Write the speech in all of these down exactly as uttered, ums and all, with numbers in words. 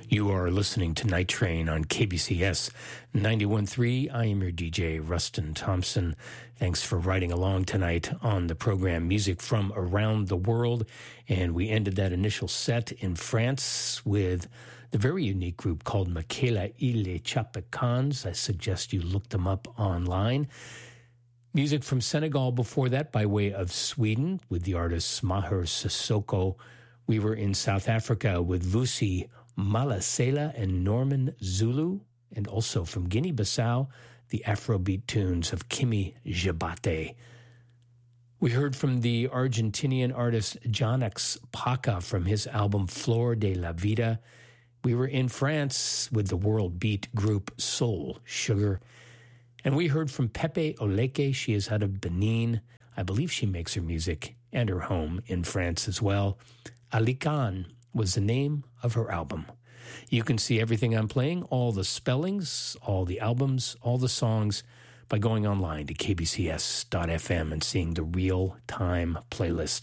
You are listening to Night Train on K B C S ninety-one point three. I am your D J, Rustin Thompson. Thanks for riding along tonight on the program Music from Around the World. And we ended that initial set in France with the very unique group called Michaela y les Chapicans. I suggest you look them up online. Music from Senegal before that by way of Sweden with the artists Maher Sissoko. We were in South Africa with Vusi Malasela and Norman Zulu, and also from Guinea-Bissau, the Afrobeat tunes of Kimi Jabate. We heard from the Argentinian artist Jonax Paca from his album Flor de la Vida. We were in France with the world beat group Soul Sugar. And we heard from Pepe Oleke. She is out of Benin. I believe she makes her music and her home in France as well. Alikan was the name of her album. You can see everything I'm playing, all the spellings, all the albums, all the songs, by going online to k b c s dot f m and seeing the real-time playlist.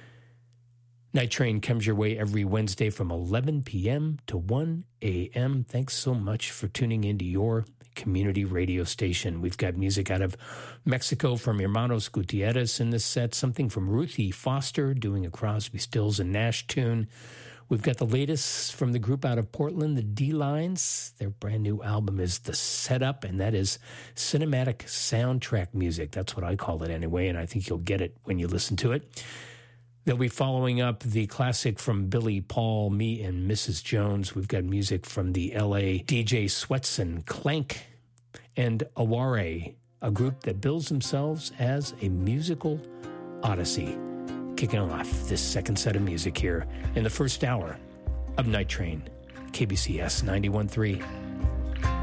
Night Train comes your way every Wednesday from eleven p.m. to one a.m. Thanks so much for tuning into your community radio station. We've got music out of Mexico from Hermanos Gutierrez in this set, something from Ruthie Foster doing a Crosby, Stills and Nash tune. We've got the latest from the group out of Portland, the D-Lines. Their brand new album is The Setup, and that is cinematic soundtrack music. That's what I call it anyway, and I think you'll get it when you listen to it. They'll be following up the classic from Billy Paul, Me and Missus Jones. We've got music from the L A D J Sweatson, Clank, and Aware, a group that bills themselves as a musical odyssey. Kicking off this second set of music here in the first hour of Night Train, K B C S ninety-one point three.